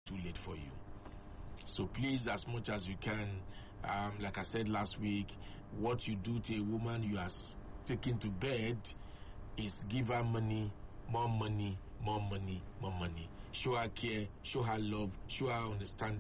too late for you. So please, as much as you can, like I said last week, what you do to a woman you are taking to bed is give her money, more money, more money, more money. Show her care, show her love, show her understanding.